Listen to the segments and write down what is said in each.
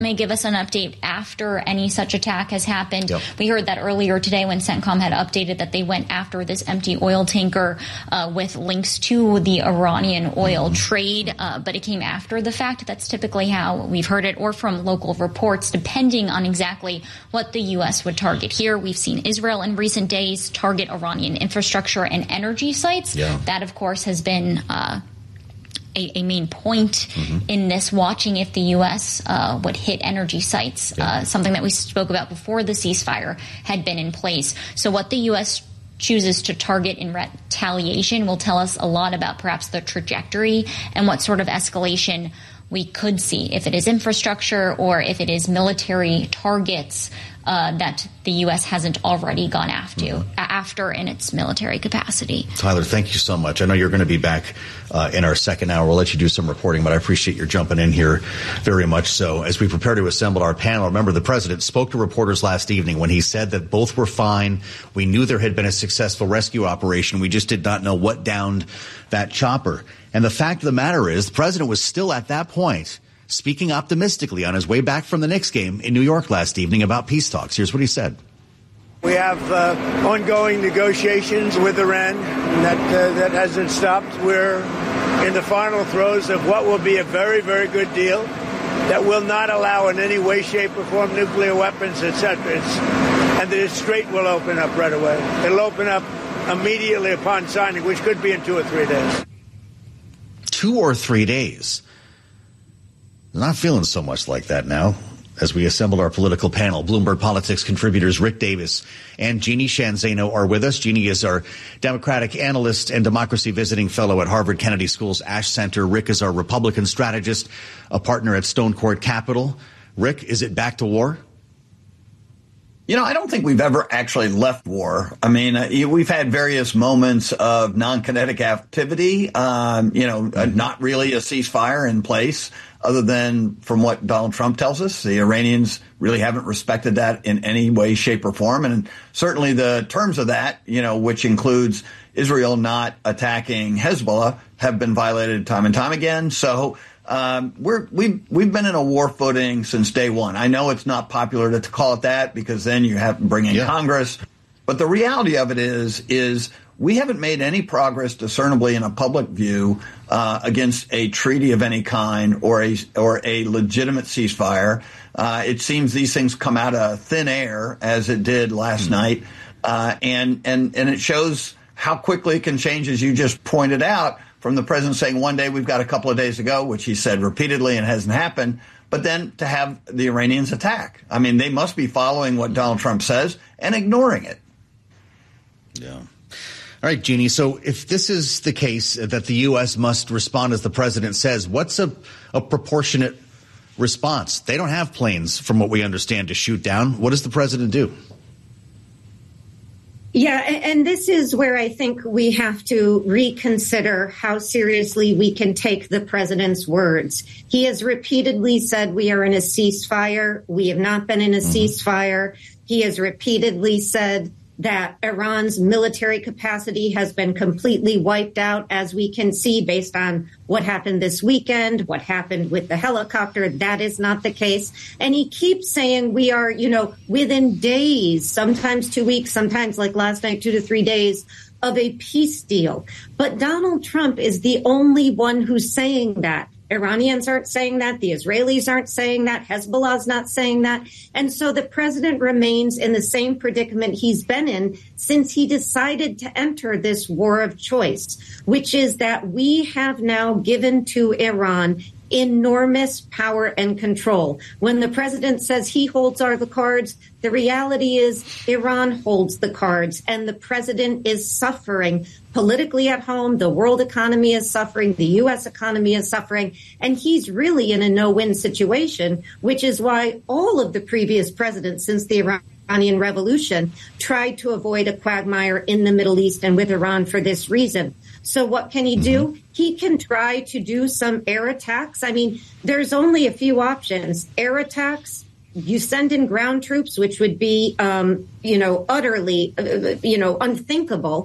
may give us an update after any such attack has happened. Yep. We heard that earlier today when CENTCOM had updated that they went after this empty oil tanker with links to the Iranian oil trade, but it came after the fact. That's typically how we've heard it, or from local reports, depending on exactly what the U.S. would target. Here, we've seen Israel in recent days target Iranian infrastructure and energy sites. Yeah. That, of course, has been a main point in this, watching if the U.S. Would hit energy sites, something that we spoke about before the ceasefire had been in place. So what the U.S. chooses to target in retaliation will tell us a lot about perhaps the trajectory and what sort of escalation we could see, if it is infrastructure or if it is military targets that the U.S. hasn't already gone after in its military capacity. Tyler, thank you so much. I know you're going to be back in our second hour. We'll let you do some reporting, but I appreciate your jumping in here very much so. As we prepare to assemble our panel, remember the president spoke to reporters last evening when he said that both were fine. We knew there had been a successful rescue operation. We just did not know what downed that chopper. And the fact of the matter is, the president was still at that point speaking optimistically on his way back from the Knicks game in New York last evening about peace talks. Here's what he said. We have ongoing negotiations with Iran that hasn't stopped. We're in the final throes of what will be a very, very good deal that will not allow in any way, shape, or form nuclear weapons, etc. And the Strait will open up right away. It'll open up immediately upon signing, which could be in 2 or 3 days. 2 or 3 days. Not feeling so much like that now. As we assemble our political panel, Bloomberg Politics contributors Rick Davis and Jeannie Sheehan Zaino are with us. Jeannie is our Democratic analyst and democracy visiting fellow at Harvard Kennedy School's Ash Center. Rick is our Republican strategist, a partner at Stone Court Capital. Rick, is it back to war? You know, I don't think we've ever actually left war. I mean, we've had various moments of non-kinetic activity, not really a ceasefire in place, other than from what Donald Trump tells us. The Iranians really haven't respected that in any way, shape, or form. And certainly the terms of that, which includes Israel not attacking Hezbollah, have been violated time and time again. So we've been in a war footing since day one. I know it's not popular to call it that because then you have to bring in Congress. But the reality of it is we haven't made any progress discernibly in a public view against a treaty of any kind or a legitimate ceasefire. It seems these things come out of thin air, as it did last night, and it shows how quickly it can change, as you just pointed out, from the president saying one day we've got a couple of days ago, which he said repeatedly and hasn't happened, but then to have the Iranians attack. I mean, they must be following what Donald Trump says and ignoring it. Yeah. All right, Jeannie. So if this is the case that the U.S. must respond as the president says, what's a proportionate response? They don't have planes, from what we understand, to shoot down. What does the president do? Yeah, and this is where I think we have to reconsider how seriously we can take the president's words. He has repeatedly said we are in a ceasefire. We have not been in a ceasefire. He has repeatedly said that Iran's military capacity has been completely wiped out, as we can see based on what happened this weekend, what happened with the helicopter. That is not the case. And he keeps saying we are, within days, sometimes 2 weeks, sometimes like last night, 2 to 3 days of a peace deal. But Donald Trump is the only one who's saying that. Iranians aren't saying that. The Israelis aren't saying that. Hezbollah's not saying that. And so the president remains in the same predicament he's been in since he decided to enter this war of choice, which is that we have now given to Iran enormous power and control. When the president says he holds all the cards, the reality is Iran holds the cards, and the president is suffering politically at home. The world economy is suffering. The U.S. economy is suffering. And he's really in a no-win situation, which is why all of the previous presidents since the Iranian Revolution tried to avoid a quagmire in the Middle East and with Iran for this reason. So what can he do? He can try to do some air attacks. I mean, there's only a few options. Air attacks, you send in ground troops, which would be, utterly, unthinkable.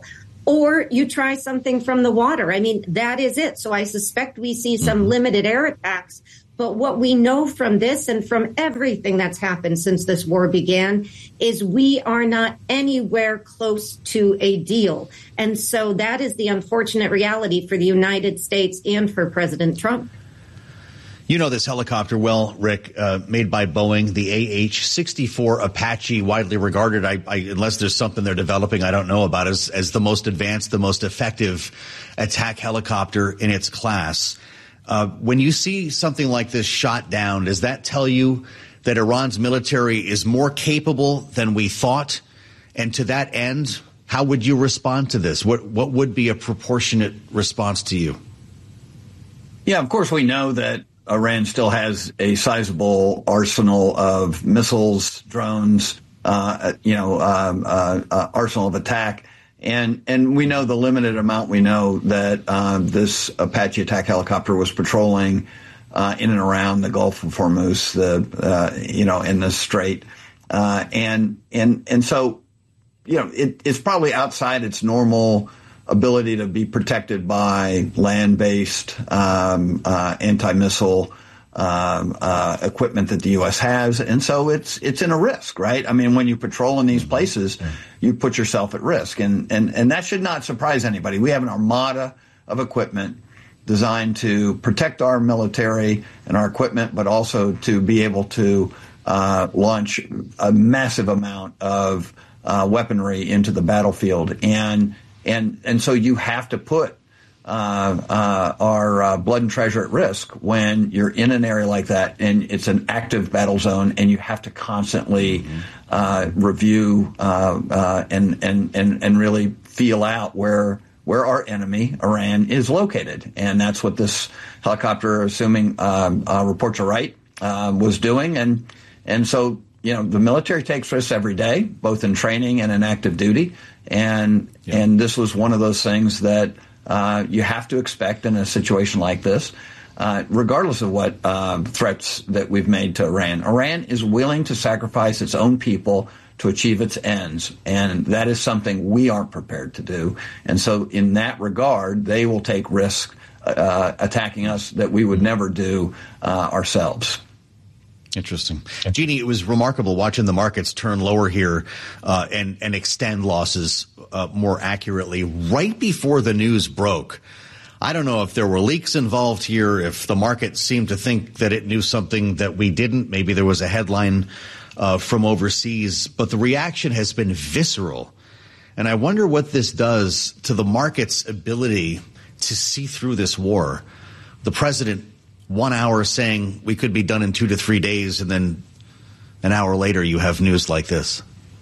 or you try something from the water. I mean, that is it. So I suspect we see some limited air attacks. But what we know from this and from everything that's happened since this war began is we are not anywhere close to a deal. And so that is the unfortunate reality for the United States and for President Trump. You know this helicopter well, Rick, made by Boeing, the AH-64 Apache, widely regarded, unless there's something they're developing I don't know about, as the most advanced, the most effective attack helicopter in its class. When you see something like this shot down, does that tell you that Iran's military is more capable than we thought? And to that end, how would you respond to this? What would be a proportionate response to you? Yeah, of course, we know that Iran still has a sizable arsenal of missiles, drones, arsenal of attack. And we know the limited amount we know that this Apache attack helicopter was patrolling in and around the Gulf of Hormuz, in the Strait. And so, it's probably outside its normal ability to be protected by land-based anti-missile equipment that the U.S. has. And so it's in a risk, right? I mean, when you patrol in these places, you put yourself at risk. And that should not surprise anybody. We have an armada of equipment designed to protect our military and our equipment, but also to be able to launch a massive amount of weaponry into the battlefield. And so you have to put our blood and treasure at risk when you're in an area like that and it's an active battle zone, and you have to constantly review and really feel out where our enemy, Iran, is located. And that's what this helicopter, assuming reports are right, was doing. And so, the military takes risks every day, both in training and in active duty. And this was one of those things that you have to expect in a situation like this, regardless of what threats that we've made to Iran. Iran is willing to sacrifice its own people to achieve its ends, and that is something we aren't prepared to do. And so in that regard, they will take risks attacking us that we would never do ourselves. Interesting. Jeannie, it was remarkable watching the markets turn lower here and extend losses more accurately right before the news broke. I don't know if there were leaks involved here, if the market seemed to think that it knew something that we didn't. Maybe there was a headline from overseas, but the reaction has been visceral. And I wonder what this does to the market's ability to see through this war. The president 1 hour saying we could be done in 2 to 3 days, and then an hour later you have news like this.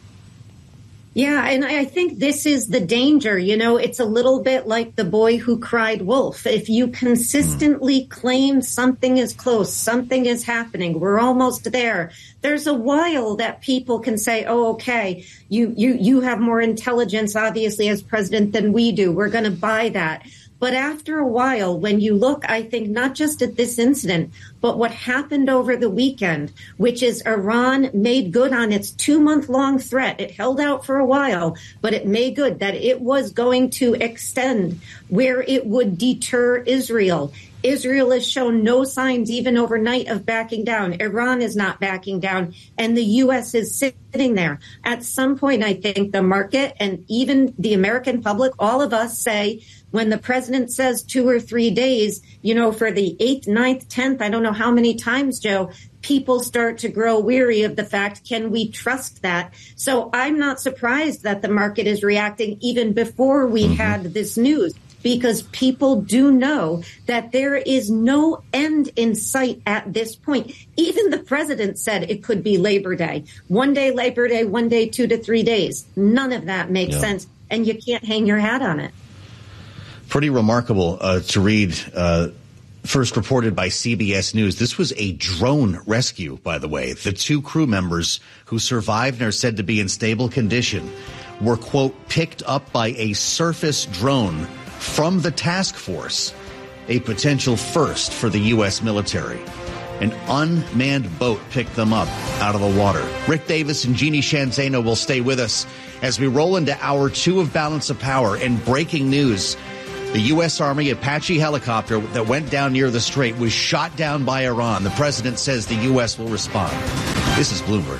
Yeah, and I think this is the danger. It's a little bit like the boy who cried wolf. If you consistently claim something is close, something is happening, we're almost there, there's a while that people can say, oh, okay, you have more intelligence, obviously, as president than we do. We're going to buy that. But after a while, when you look, I think, not just at this incident, but what happened over the weekend, which is Iran made good on its 2-month-long threat. It held out for a while, but it made good that it was going to extend where it would deter Israel. Israel has shown no signs, even overnight, of backing down. Iran is not backing down, and the U.S. is sitting there. At some point, I think the market and even the American public, all of us say, when the president says 2 or 3 days, for the 8th, 9th, 10th, I don't know how many times, Joe, people start to grow weary of the fact, can we trust that? So I'm not surprised that the market is reacting even before we had this news, because people do know that there is no end in sight at this point. Even the president said it could be Labor Day. 1 day Labor Day, 1 day, 2 to 3 days. None of that makes sense, and you can't hang your hat on it. Pretty remarkable to read. First reported by CBS News. This was a drone rescue, by the way. The 2 crew members who survived and are said to be in stable condition were, quote, picked up by a surface drone from the task force, a potential first for the U.S. military. An unmanned boat picked them up out of the water. Rick Davis and Jeannie Shanzano will stay with us as we roll into hour 2 of Balance of Power. And breaking news, the U.S. Army Apache helicopter that went down near the strait was shot down by Iran. The president says the U.S. will respond. This is Bloomberg.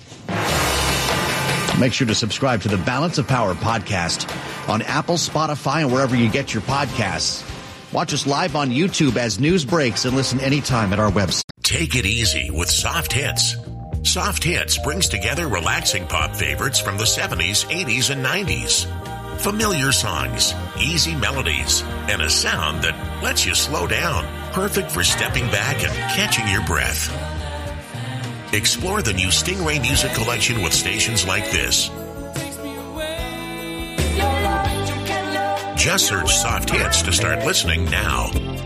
Make sure to subscribe to the Balance of Power podcast on Apple, Spotify, and wherever you get your podcasts. Watch us live on YouTube as news breaks and listen anytime at our website. Take it easy with Soft Hits. Soft Hits brings together relaxing pop favorites from the 70s, 80s, and 90s. Familiar songs, easy melodies, and a sound that lets you slow down. Perfect for stepping back and catching your breath. Explore the new Stingray Music Collection with stations like this. Just search Soft Hits to start listening now.